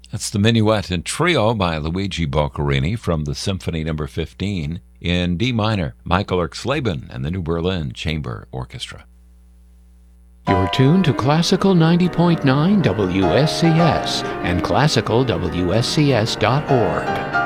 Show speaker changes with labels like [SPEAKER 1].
[SPEAKER 1] That's the Minuet and Trio by Luigi Boccherini from the Symphony No. 15 in D minor, Michael Erxleben and the New Berlin Chamber Orchestra.
[SPEAKER 2] You're tuned to Classical 90.9 WSCS and classicalwscs.org.